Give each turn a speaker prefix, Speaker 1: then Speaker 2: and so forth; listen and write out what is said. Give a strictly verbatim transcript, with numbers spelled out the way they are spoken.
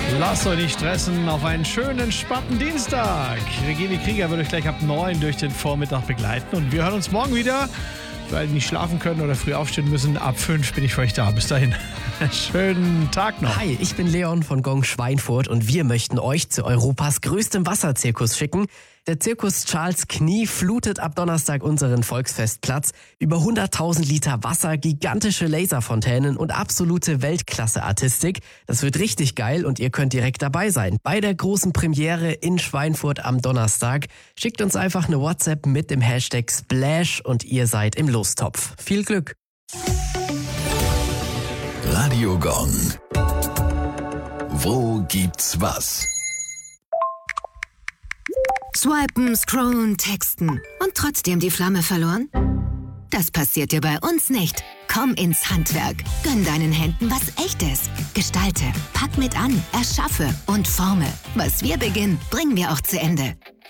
Speaker 1: Lasst euch nicht stressen auf einen schönen, entspannten Dienstag. Regine Krieger wird euch gleich ab neun durch den Vormittag begleiten und wir hören uns morgen wieder. Für alle, die nicht schlafen können oder früh aufstehen müssen, ab fünf bin ich für euch da. Bis dahin, schönen Tag noch.
Speaker 2: Hi, ich bin Leon von Gong Schweinfurt und wir möchten euch zu Europas größtem Wasserzirkus schicken. Der Zirkus Charles Knie flutet ab Donnerstag unseren Volksfestplatz. Über hunderttausend Liter Wasser, gigantische Laserfontänen und absolute Weltklasse-Artistik. Das wird richtig geil und ihr könnt direkt dabei sein. Bei der großen Premiere in Schweinfurt am Donnerstag. Schickt uns einfach eine WhatsApp mit dem Hashtag Splash und ihr seid im Lostopf. Viel Glück!
Speaker 3: Radio Gong. Wo gibt's was?
Speaker 4: Swipen, scrollen, texten und trotzdem die Flamme verloren? Das passiert dir bei uns nicht. Komm ins Handwerk. Gönn deinen Händen was Echtes. Gestalte, pack mit an, erschaffe und forme. Was wir beginnen, bringen wir auch zu Ende.